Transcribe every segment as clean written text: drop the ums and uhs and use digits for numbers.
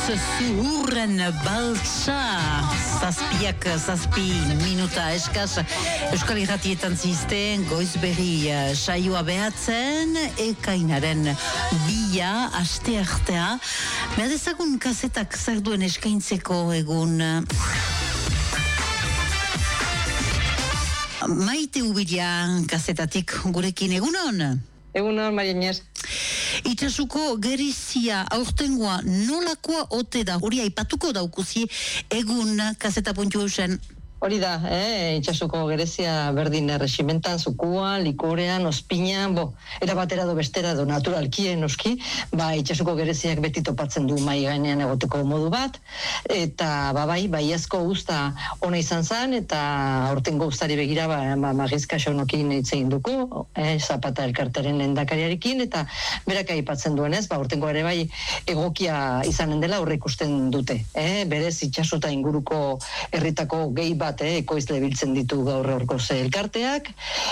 zuhurren baltsa, zazpi minuta eskaz, Euskal Irratietan zizten, Goizberri saioa behatzen, ekainaren bila, aste artea, behar dezagun kasetak zer duen eskaintzeko egun. Maite Ubilia kasetatik gurekin egunon? Egunon, Maria Inés. Itxasuko gerizia aurtengoa nolakoa ote da, hori aipatuko daukuzi egun kaseta.eusen. Hori da, itxasuko gerezia berdin erreximentan, zukuan, likorean, ospinan, era batera do bestera do naturalkien oski, itxasuko gereziak beti topatzen du mai gainean egoteko modu bat, eta baiazko usta ona izan zen, eta aurtengo ustari begira magizka xaunokin itzein duku, Zapata elkarteren lehendakariarekin, eta berak aipatzen duenez, aurtengo ere bai egokia izanen dela aurre ikusten dute. Berez itxasuta inguruko herritako gehi bat ekoizle biltzen ditu gaur horko elkarteak,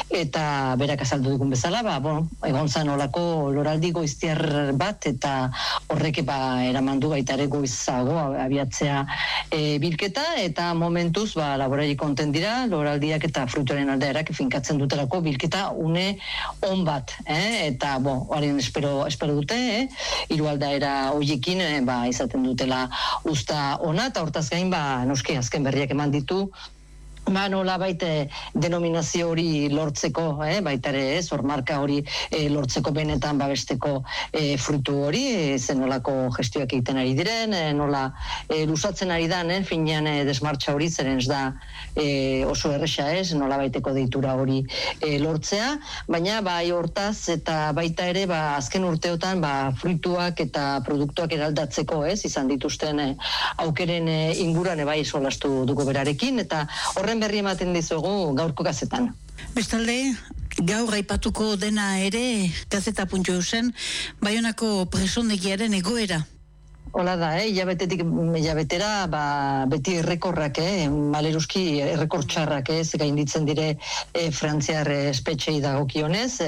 eta berak azaldu dugun bezala, egon zan olako loraldi goiztiar bat, eta horrek eramandu baita ere goizago abiatzea bilketa, eta momentuz laborari konten dira, loraldiak eta fruituaren aldearak finkatzen dutelako bilketa une on bat, eta haren espero dute, hiru aldaera horiekin izaten dutela usta ona, eta hortaz gain noski azken berriak eman ditu, nola baite denominazio hori lortzeko, baita ere marka hori lortzeko benetan babesteko frutu hori, zenolako gestioak egiten ari diren, nola lusatzen ari dan, finean desmartxa hori, zeren ez da oso erresa ez, nola baiteko deitura hori lortzea, baina hortaz eta baita ere azken urteotan fruituak eta produktuak eraldatzeko izan dituzten aukeren inguruan solastu dugu berarekin, eta horren berri ematen dizugu gaurko kazetan. Bestalde, gaur aipatuko dena ere kaseta.eusen, Baionako presondegiaren egoera. Hola da, hilabetera beti errekorrak, maleruski errekortxarrak gainditzen dire frantziar espetxei dagokionez,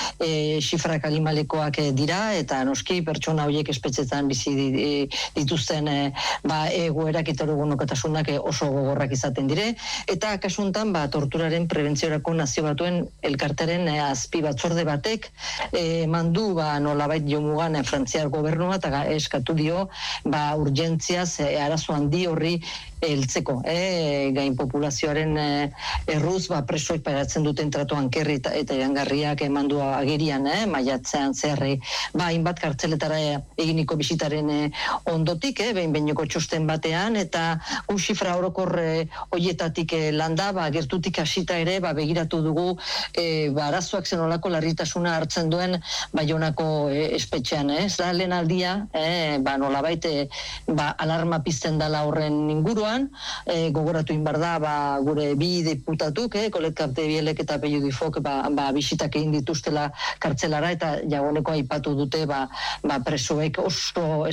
xifrak alimalekoak dira, eta noski pertsona horiek espetxetan bizi dituzten egoerak eta egunkotasunak oso gogorrak izaten dire, eta kasuntan torturaren prebentziorako Nazio Batuen elkarteren azpi batzorde batek mandu nolabait jomugan frantziar gobernua eta eskatu dio urgentziaz arazo handi horri heltzeko. Gain populazioaren erruz presoek pagatzen duten tratu ankerri eta irangarriak emandu agerian maiatzean zerri hainbat kartzeletara eginiko bisitaren ondotik, behin-behineko txosten batean, eta xifra orokor hoietatik landa, gertutik hasita ere begiratu dugu arazoak zenolako larritasuna hartzen duen Baionako espetxean. Ez da lehen aldia, nolabait alarma pizten dela horren inguruan, gogoratu inbar da gure bi deputatuk, Kolet Kapdebielek eta Pello Difok bisitak egin dituztela kartzelara, eta jagoneko aipatu dute presoek oso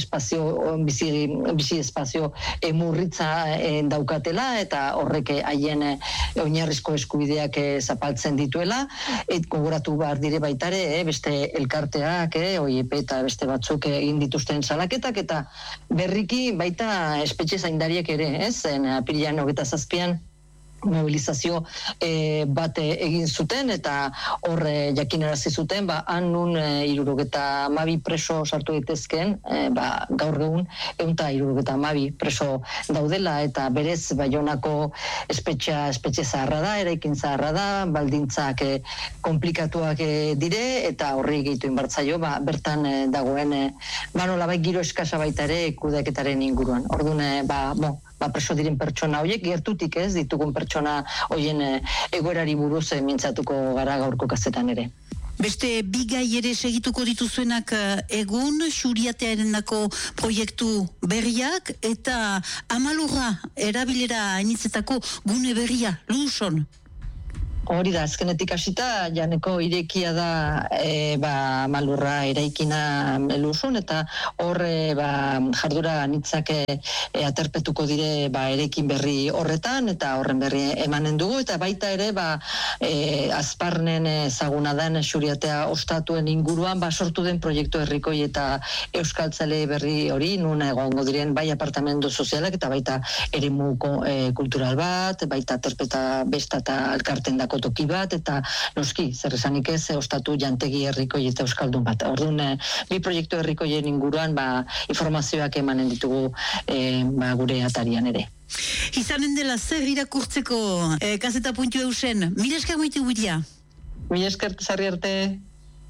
bizi espazio murritza daukatela, eta horrek haien oinarrizko eskubideak zapaltzen dituela, gogoratu behar dire baitare, beste elkarteak, OIP eta beste batzuk egin dituzten salaketak, eta berriki baita espetxe zaindariek ere, zen apirilean 27an mobilizazio bat egin zuten, eta hor jakinarazi zuten, han nun 72 preso sartu daitezkeen, gaur egun 172 preso daudela, eta berez Baionako espetxe zaharra da, eraikin zaharra da, baldintzak komplikatuak dire, eta horri gehitu inbartzaio, bertan dagoen nolabait giro eskasa baita ere kudeaketaren inguruan. Orduan, preso diren pertsona horiek, gertutik ez ditugun pertsona horien egoerari buruz mintzatuko gara gaurko kazetan ere. Beste bigai ere segituko dituzuenak egun, xuriatearendako proiektu berriak, eta amalurra erabilera hainitzetako gune berria, Luson. Hori da, azkenetik hasita, janeko irekia da malurra eraikina luzun, eta hor jardura anitzak aterpetuko dire eraikin berri horretan, eta horren berri emanen dugu, eta baita ere azparnen ezaguna den Xuriatea ostatuen inguruan sortu den proiektu herrikoi eta euskaltzale berri hori, nun egongo diren bai apartamendu sozialak, eta baita eremu kultural bat, baita aterpeta besta eta alkarten dako toki bat, eta noski, zer esanik ez, ostatu jantegi herrikoi eta euskaldun bat. Orduan, bi proiektu herrikoien inguruan informazioak emanen ditugu gure atarian ere. Izanen dela zer irakurtzeko Gazeta.eusen, mila esker goitu guitia? Mila esker, sarri arte.